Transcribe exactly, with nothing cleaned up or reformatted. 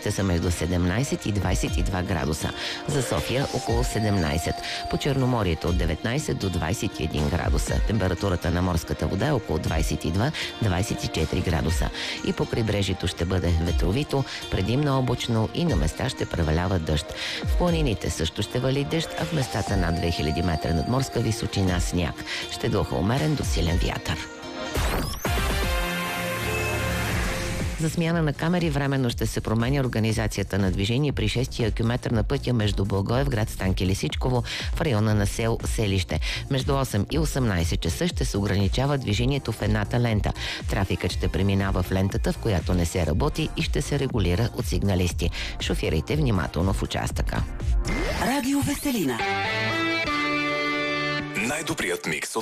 ще са между седемнайсет и двайсет и два градуса. За София около седемнайсет. По Черноморието от деветнайсет до двайсет и един градуса. Температурата на морската вода е около двайсет и два до двайсет и четири градуса. И по крайбрежието ще бъде ветровито, предимно облачно и на места ще превалява дъжд. В планините също ще вали дъжд, а в местата над две хиляди метра над морска височина сняг. Ще духа умерен до силен вятър. За смяна на камери временно ще се променя организацията на движение при шестия километър на пътя между Благоевград, Станки Лисичково в района на сел Селище. Между осем и осемнайсет часа ще се ограничава движението в едната лента. Трафикът ще преминава в лентата, в която не се работи и ще се регулира от сигналисти. Шофирайте внимателно в участъка. Радио Веселина. Най-добрият микс от